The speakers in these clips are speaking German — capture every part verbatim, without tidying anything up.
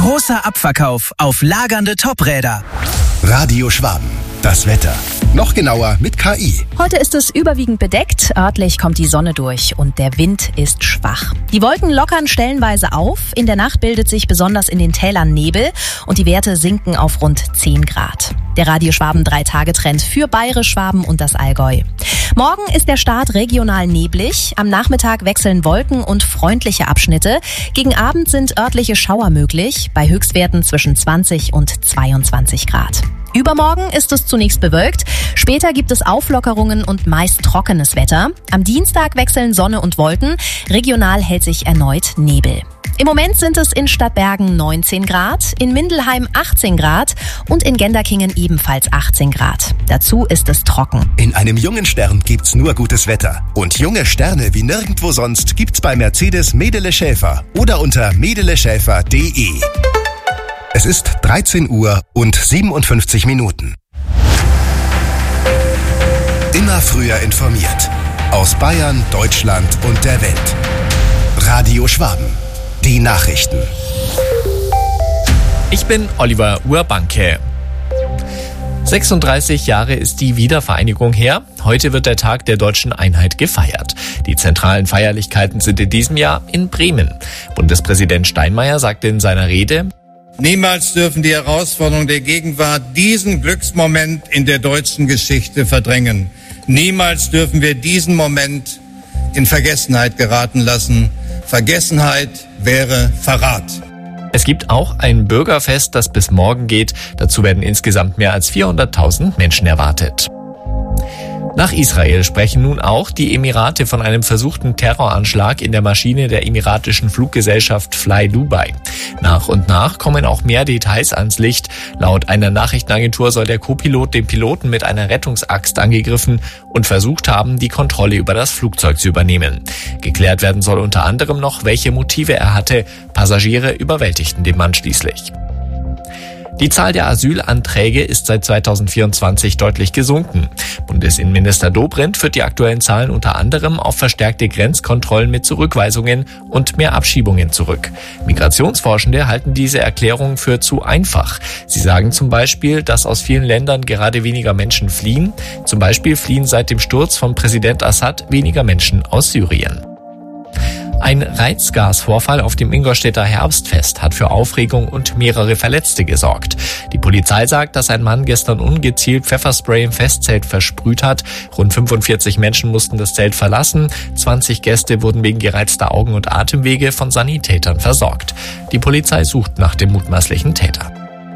Großer Abverkauf auf lagernde Topräder. Radio Schwaben. Das Wetter. Noch genauer mit K I. Heute ist es überwiegend bedeckt, örtlich kommt die Sonne durch und der Wind ist schwach. Die Wolken lockern stellenweise auf, in der Nacht bildet sich besonders in den Tälern Nebel und die Werte sinken auf rund zehn Grad. Der Radio Schwaben drei Tage Trend für Bayerisch Schwaben und das Allgäu. Morgen ist der Start regional neblig, am Nachmittag wechseln Wolken und freundliche Abschnitte. Gegen Abend sind örtliche Schauer möglich, bei Höchstwerten zwischen zwanzig und zweiundzwanzig Grad. Übermorgen ist es zunächst bewölkt, später gibt es Auflockerungen und meist trockenes Wetter. Am Dienstag wechseln Sonne und Wolken, regional hält sich erneut Nebel. Im Moment sind es in Stadtbergen neunzehn Grad, in Mindelheim achtzehn Grad und in Genderkingen ebenfalls achtzehn Grad. Dazu ist es trocken. In einem jungen Stern gibt's nur gutes Wetter. Und junge Sterne wie nirgendwo sonst gibt's bei Mercedes Medele Schäfer oder unter medele schäfer punkt de. Es ist dreizehn Uhr und siebenundfünfzig Minuten. Immer früher informiert. Aus Bayern, Deutschland und der Welt. Radio Schwaben. Die Nachrichten. Ich bin Oliver Urbanke. sechsunddreißig Jahre ist die Wiedervereinigung her. Heute wird der Tag der deutschen Einheit gefeiert. Die zentralen Feierlichkeiten sind in diesem Jahr in Bremen. Bundespräsident Steinmeier sagte in seiner Rede: Niemals dürfen die Herausforderungen der Gegenwart diesen Glücksmoment in der deutschen Geschichte verdrängen. Niemals dürfen wir diesen Moment in Vergessenheit geraten lassen. Vergessenheit wäre Verrat. Es gibt auch ein Bürgerfest, das bis morgen geht. Dazu werden insgesamt mehr als vierhunderttausend Menschen erwartet. Nach Israel sprechen nun auch die Emirate von einem versuchten Terroranschlag in der Maschine der emiratischen Fluggesellschaft Fly Dubai. Nach und nach kommen auch mehr Details ans Licht. Laut einer Nachrichtenagentur soll der Co-Pilot den Piloten mit einer Rettungsaxt angegriffen und versucht haben, die Kontrolle über das Flugzeug zu übernehmen. Geklärt werden soll unter anderem noch, welche Motive er hatte. Passagiere überwältigten den Mann schließlich. Die Zahl der Asylanträge ist seit zweitausendvierundzwanzig deutlich gesunken. Bundesinnenminister Dobrindt führt die aktuellen Zahlen unter anderem auf verstärkte Grenzkontrollen mit Zurückweisungen und mehr Abschiebungen zurück. Migrationsforschende halten diese Erklärung für zu einfach. Sie sagen zum Beispiel, dass aus vielen Ländern gerade weniger Menschen fliehen. Zum Beispiel fliehen seit dem Sturz von Präsident Assad weniger Menschen aus Syrien. Ein Reizgasvorfall auf dem Ingolstädter Herbstfest hat für Aufregung und mehrere Verletzte gesorgt. Die Polizei sagt, dass ein Mann gestern ungezielt Pfefferspray im Festzelt versprüht hat. Rund fünfundvierzig Menschen mussten das Zelt verlassen. zwanzig Gäste wurden wegen gereizter Augen- und Atemwege von Sanitätern versorgt. Die Polizei sucht nach dem mutmaßlichen Täter.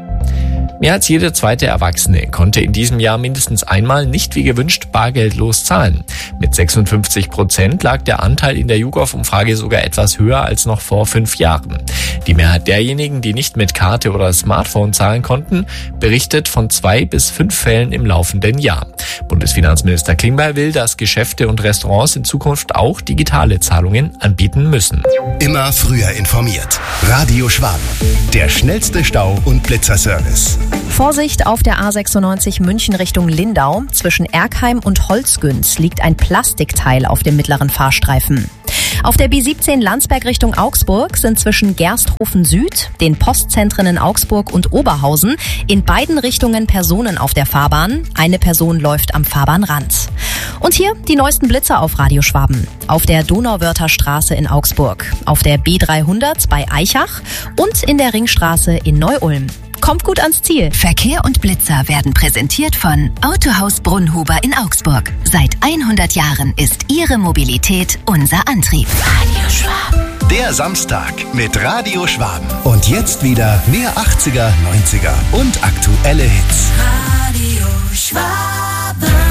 Mehr als jede zweite Erwachsene konnte in diesem Jahr mindestens einmal nicht wie gewünscht bargeldlos zahlen. Mit sechsundfünfzig Prozent lag der Anteil in der YouGov-Umfrage sogar etwas höher als noch vor fünf Jahren. Die Mehrheit derjenigen, die nicht mit Karte oder Smartphone zahlen konnten, berichtet von zwei bis fünf Fällen im laufenden Jahr. Bundesfinanzminister Klingbeil will, dass Geschäfte und Restaurants in Zukunft auch digitale Zahlungen anbieten müssen. Immer früher informiert. Radio Schwaben. Der schnellste Stau- und Blitzerservice. Vorsicht auf der A sechsundneunzig München Richtung Lindau. Zwischen Erkheim und Holzgünz liegt ein Plastikteil auf dem mittleren Fahrstreifen. Auf der B siebzehn Landsberg Richtung Augsburg sind zwischen Gersthofen Süd, den Postzentren in Augsburg und Oberhausen in beiden Richtungen Personen auf der Fahrbahn. Eine Person läuft am Fahrbahnrand. Und hier die neuesten Blitzer auf Radio Schwaben. Auf der Donauwörther Straße in Augsburg, auf der B dreihundert bei Eichach und in der Ringstraße in Neu-Ulm. Kommt gut ans Ziel. Verkehr und Blitzer werden präsentiert von Autohaus Brunnhuber in Augsburg. Seit hundert Jahren ist Ihre Mobilität unser Antrieb. Radio Schwaben. Der Samstag mit Radio Schwaben. Und jetzt wieder mehr achtziger, neunziger und aktuelle Hits. Radio Schwaben.